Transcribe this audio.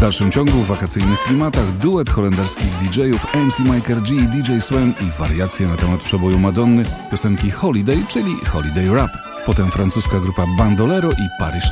dalszym ciągu w wakacyjnych klimatach duet holenderskich DJ-ów MC Mike G i DJ Swen i wariacje na temat przeboju Madonny, piosenki Holiday, czyli Holiday Rap. Potem francuska grupa Bandolero i Paris